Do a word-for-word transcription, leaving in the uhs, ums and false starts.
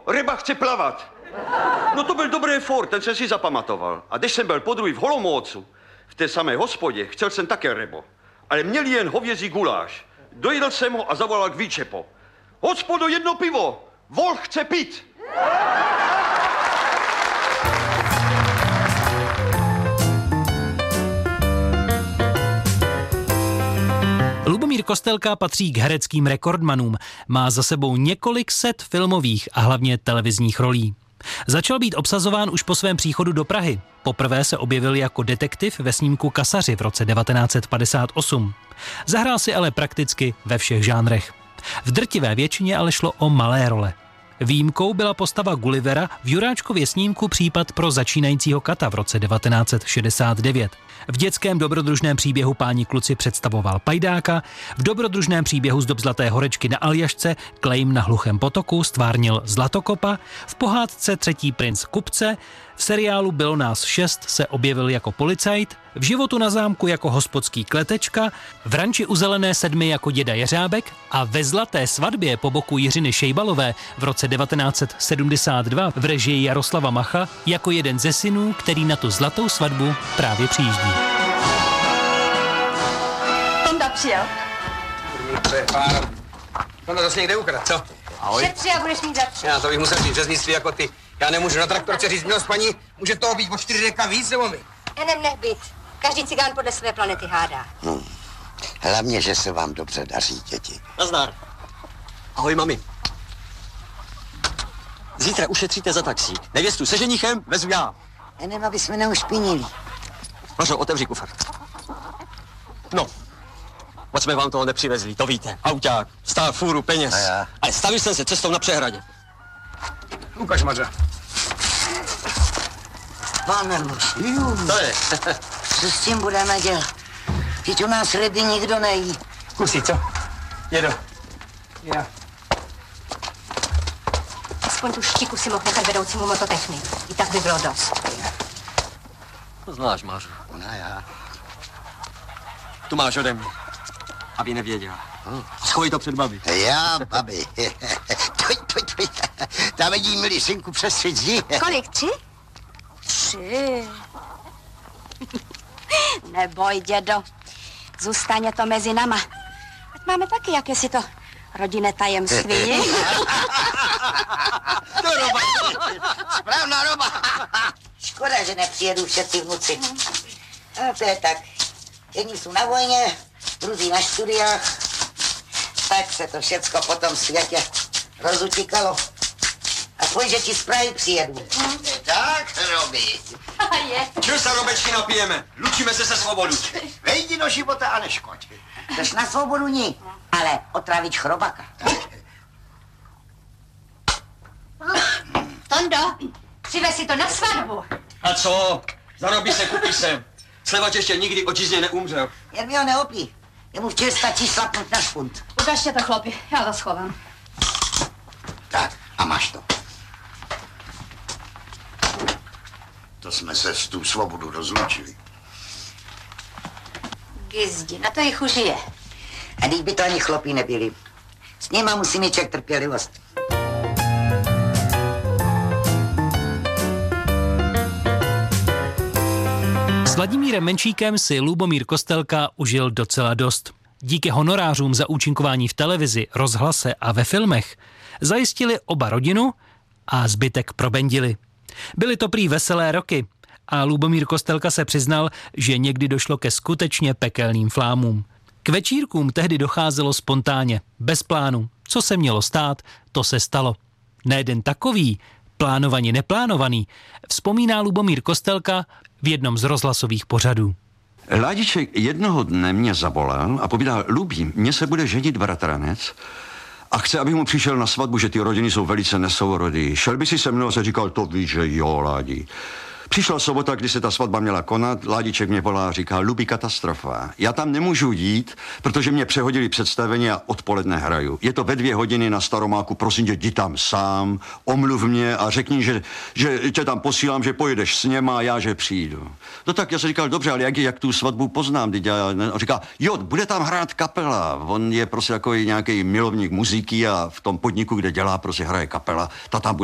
ryba chce plavat. No to byl dobrý furt, ten jsem si zapamatoval. A když jsem byl podruhý v Holomoucu, v té samé hospodě, chtěl jsem také rybo. Ale měli jen hovězí guláš. Dojedl jsem ho a zavolal k výčepo. Hospodo, jedno pivo, volk chce pít. Lubomír Kostelka patří k hereckým rekordmanům. Má za sebou několik set filmových a hlavně televizních rolí. Začal být obsazován už po svém příchodu do Prahy. Poprvé se objevil jako detektiv ve snímku Kasaři v roce devatenáct set padesát osm. Zahrál si ale prakticky ve všech žánrech. V drtivé většině ale šlo o malé role. Výjimkou byla postava Gullivera v Juráčkově snímku Případ pro začínajícího kata v roce devatenáct set šedesát devět. V dětském dobrodružném příběhu Páni kluci představoval Pajdáka, v dobrodružném příběhu Z dob zlaté horečky na Aljašce Klejm na hluchém potoku stvárnil Zlatokopa, v pohádce Třetí princ kupce, v seriálu Bylo nás šest se objevil jako policajt, v Životu na zámku jako hospodský kletečka, v Ranči u zelené sedmi jako děda Jeřábek a ve Zlaté svatbě po boku Jiřiny Šejbalové v roce devatenáct set sedmdesát dva v režii Jaroslava Macha jako jeden ze synů, který na tu zlatou svatbu právě přijíždí. Tonda přijel. Pár. Tonda zase někde ukradl, co? Ahoj. Šetři a budeš mít za tři. Já to bych musel říct řeznictví jako ty. Já nemůžu na traktorce říct, milost paní, může toho být o čtyři deka víc, nebo my? Jenom nech být. Každý cigán podle své planety hádá. Hmm. Hlavně, že se vám dobře daří, děti. Nazdar. Ahoj, mami. Zítra ušetříte za taxík. Nevěstu se ženichem vezu já. Jenom, aby jsme neušpinili. Prošel, otevři kufr. No, moc jsme vám toho nepřivezli, to víte. Auták, stál fůru peněz. A já? Ale stavil jsem se cestou na přehradě. Ukaž, Maře. Pane Boží, To je. co s tím budeme dělat? Teď u nás ryby nikdo nejí. Kusí, co? Jedo. Já. Aspoň tu štiku si mohl nechat vedoucímu mototechny. I tak by bylo dost. To znáš, Mářo. No já. Tu máš ode mě. Aby nevěděla. Schovej to před babi. Já, babi. Tuj, tuj, tuj. Tam vidím, milý synku, přes tři zdi. Kolik? Tři? Tři. Neboj, dědo. Zůstane to mezi nama. Ať máme taky jakési to rodinné tajemství. To roba. Správná roba. Škoda, že nepřijedou všetci vnuci. No, to je tak. Jedni jsou na vojně, druzí na studiách. Tak se to všecko po tom světě rozutíkalo. A pojď, že ti z Prahy přijedu. Hmm. Tak, Robi. Je. Čím se, Robečky, napijeme? Lučíme se se svobodu. Vejdi do života a neškoď. Jdeš na svobodu ní, ale otráviť chrobaka. Tondo, přivez si to na svatbu. A co? Zarobí se, kupí se. Slevač ještě nikdy očistně neumřel. Jen mi ho neopí. Jemu včera stačí šlapnout na špunt. Ukažte to, chlopi, já to schovám. Tak, a máš to. To jsme se s tu svobodu rozlučili. Gizdi, na to jich užije. A když by to ani chlopí nebyli. S nima musí mít člověk trpělivost. S Vladimírem Menšíkem si Lubomír Kostelka užil docela dost. Díky honorářům za účinkování v televizi, rozhlase a ve filmech zajistili oba rodinu a zbytek probendili. Byly to prý veselé roky a Lubomír Kostelka se přiznal, že někdy došlo ke skutečně pekelným flámům. K večírkům tehdy docházelo spontánně, bez plánu. Co se mělo stát, to se stalo. Na jeden takový, plánovaně neplánovaný, vzpomíná Lubomír Kostelka v jednom z rozhlasových pořadů. Ládiček jednoho dne mě zavolal a povídal, Lubí, mně se bude ženit bratranec a chce, aby mu přišel na svatbu, že ty rodiny jsou velice nesourodý. Šel by si se mnou a se říkal, to víš, že jo, Ládi. Přišla sobota, kdy se ta svatba měla konat, Ládiček mě volá a říká, Lubi, katastrofa. Já tam nemůžu jít, protože mě přehodili představení a odpoledne hraju. Je to ve dvě hodiny na Staromáku, prosím tě, jdi tam sám, omluv mě a řekni, že, že tě tam posílám, že pojedeš s něma a já, že přijdu. No tak já jsem říkal, dobře, ale jak, jak tu svatbu poznám? Teď já, a říká, jo, bude tam hrát kapela. On je prostě takový nějaký milovník muziky a v tom podniku, kde dělá, prostě hraje kapela, ta tam bude